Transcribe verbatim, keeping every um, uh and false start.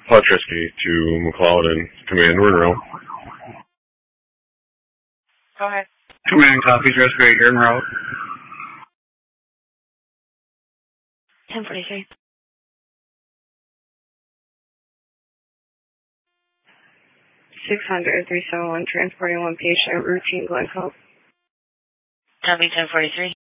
Potrisky to McLeod and Command Monroe. Go ahead. Command copies, respirator en route. ten forty-three. six hundred, three seven one, transporting one patient, routine glycol. Copy ten forty-three.